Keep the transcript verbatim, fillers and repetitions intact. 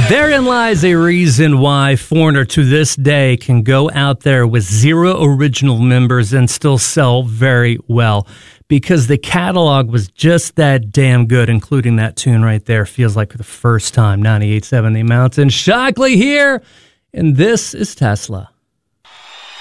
Therein lies a reason why Foreigner to this day can go out there with zero original members and still sell very well, because the catalog was just that damn good, including that tune right there. Feels like for the first time. ninety-eight point seven The Mountain. Shockley here, and this is Tesla.